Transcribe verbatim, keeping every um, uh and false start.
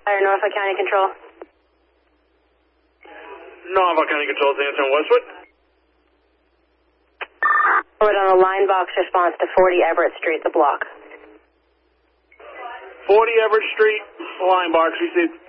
Fire Norfolk County Control. Norfolk County Control is answering Westwood. Forward on the line box response to forty Everett Street, the block. forty Everett Street, line box, received.